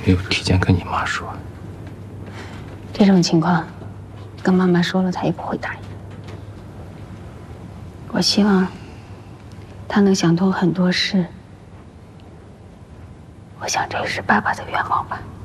没有提前跟你妈说？ 这种情况，跟妈妈说了，她也不会答应。我希望她能想通很多事。我想这也是爸爸的愿望吧。